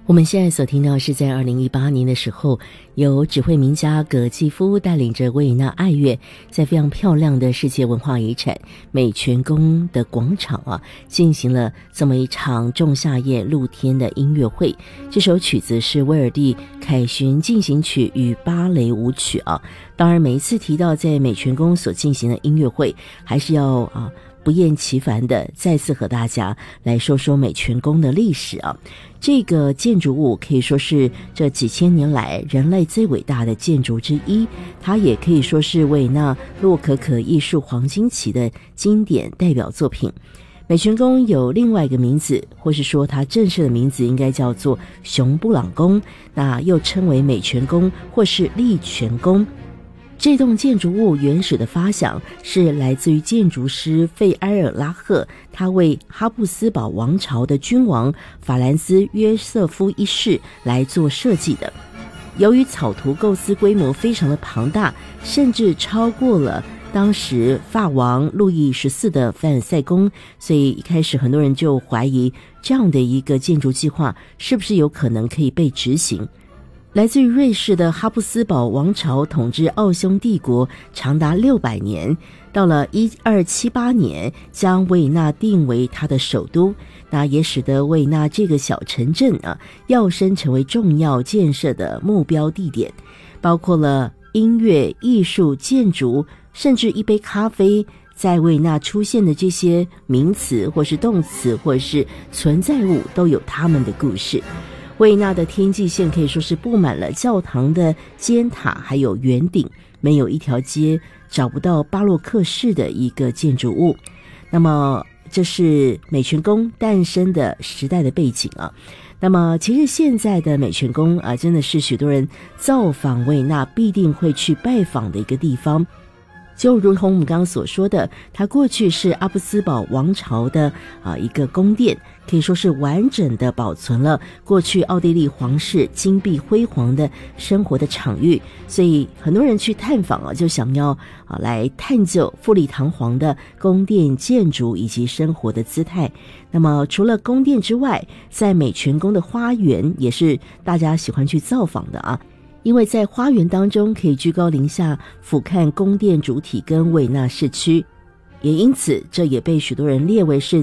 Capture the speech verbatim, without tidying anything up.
我们现在所听到是在二零一八年的时候，由指挥名家葛继夫带领着维也纳爱乐，在非常漂亮的世界文化遗产美泉宫的广场啊，进行了这么一场仲夏夜露天的音乐会。这首曲子是威尔第凯旋进行曲与芭蕾舞曲啊。当然，每一次提到在美泉宫所进行的音乐会，还是要啊不厌其烦的再次和大家来说说美泉宫的历史啊。这个建筑物可以说是这几千年来人类最伟大的建筑之一，它也可以说是维也纳洛可可艺术黄金期的经典代表作品。美泉宫有另外一个名字，或是说它正式的名字应该叫做熊布朗宫，那又称为美泉宫或是丽泉宫。这栋建筑物原始的发想是来自于建筑师费埃尔拉赫，他为哈布斯堡王朝的君王法兰斯约瑟夫一世来做设计的。由于草图构思规模非常的庞大，甚至超过了当时法王路易十四的凡尔赛宫，所以一开始很多人就怀疑这样的一个建筑计划是不是有可能可以被执行。来自于瑞士的哈布斯堡王朝统治奥匈帝国长达六百年，到了一二七八年将维也纳定为它的首都，那也使得维也纳这个小城镇啊跃升成为重要建设的目标地点，包括了音乐、艺术、建筑，甚至一杯咖啡，在维也纳出现的这些名词或是动词或是存在物都有他们的故事。维也纳的天际线可以说是布满了教堂的尖塔还有圆顶，没有一条街找不到巴洛克式的一个建筑物。那么这是美泉宫诞生的时代的背景啊。那么其实现在的美泉宫啊，真的是许多人造访维也纳必定会去拜访的一个地方。就如同我们刚刚所说的，它过去是阿布斯堡王朝的啊一个宫殿，可以说是完整的保存了过去奥地利皇室金碧辉煌的生活的场域，所以很多人去探访啊，就想要啊来探究富丽堂皇的宫殿建筑以及生活的姿态。那么除了宫殿之外，在美泉宫的花园也是大家喜欢去造访的啊。因为在花园当中可以居高临下俯瞰宫殿主体跟维也纳市区，也因此这也被许多人列为是